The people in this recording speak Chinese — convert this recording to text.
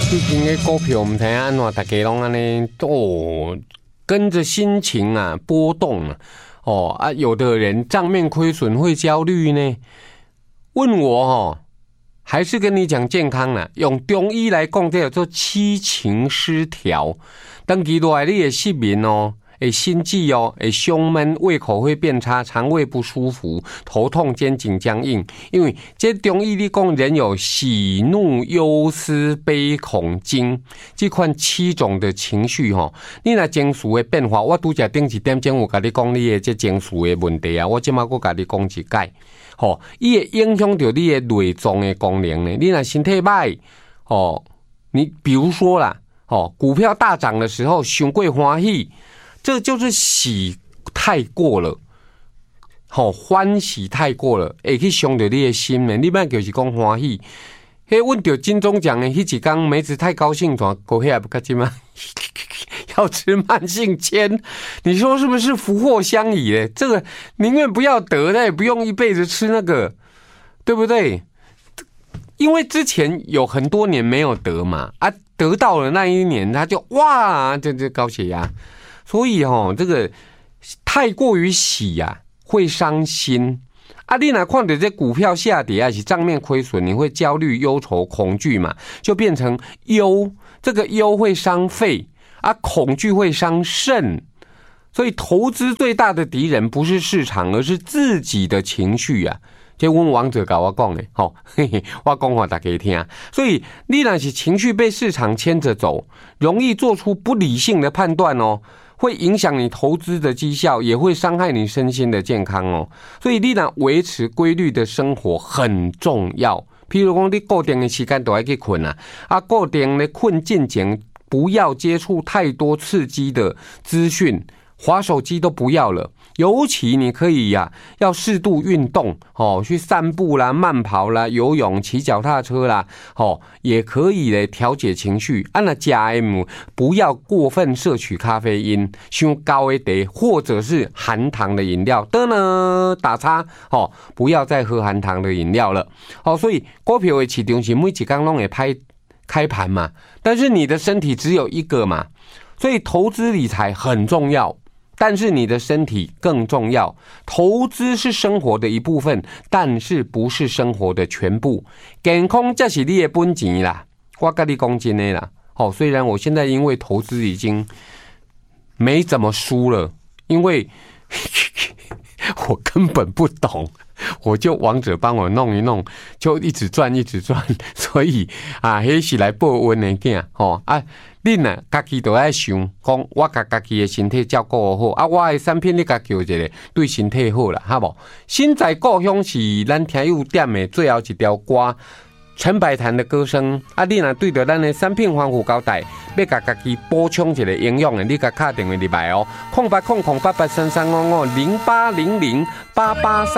最近的股票唔知安怎，大家拢安尼跟着心情啊波动啊，有的人账面亏损会焦虑呢。问我还是跟你讲健康啦，用中医来讲，这叫做七情失调。长期落来，你的失眠会心悸会胸闷，胃口会变差，肠胃不舒服，头痛，肩颈僵硬。因为这中医里讲，人有喜怒忧思悲恐惊这款7种的情绪你若情绪的变化，我拄则顶一点钟有甲你讲你的这情绪的问题啊，我即马佫甲你讲一解伊会影响到你的内脏的功能呢。你若身体歹你比如说啦股票大涨的时候，伤过欢喜。这就是喜太过了，欢喜太过了，会去伤到你的心呢。你莫就是讲欢喜，阮得金钟奖的迄一天，梅子太高兴，狗血也不开心吗？要吃慢性签，你说是不是福祸相倚嘞？这个宁愿不要得，但也不用一辈子吃那个，对不对？因为之前有很多年没有得嘛，得到了那一年，他就哇，这高血压。所以这个太过于喜会伤心你若看到这股票下跌还是账面亏损，你会焦虑、忧愁、恐惧嘛，就变成忧。这个忧会伤肺恐惧会伤肾。所以投资最大的敌人不是市场，而是自己的情绪这阮王者跟我讲的我讲给大家听。所以你若是情绪被市场牵着走，容易做出不理性的判断会影响你投资的绩效，也会伤害你身心的健康所以你若维持规律的生活很重要。譬如说你固定的时间都要去睡固定的睡进前不要接触太多刺激的资讯，滑手机都不要了。尤其你可以要适度运动去散步啦、慢跑啦、游泳、骑脚踏车啦也可以调节情绪。那吃的不要过分摄取咖啡因、太高的茶或者是含糖的饮料打叉不要再喝含糖的饮料了所以股票的市场是每一天都会开盘嘛，但是你的身体只有一个嘛，所以投资理财很重要。但是你的身体更重要，投资是生活的一部分，但是不是生活的全部。健康才是你的本钱啦，我跟你讲真的啦。虽然我现在因为投资已经没怎么输了，因为我根本不懂，我就王者帮我弄一弄，就一直赚一直赚，所以那是来报恩的囝你自己都要想讲，我把自己的身体照顾好我的产品你自己叫一个对身体好啦，好不好？身在故乡是咱听友点的最后一条歌，陈百潭的歌声你若对着咱的产品防护胶带，要把自己补充一个营养的，你给打电话入来080088335508008833。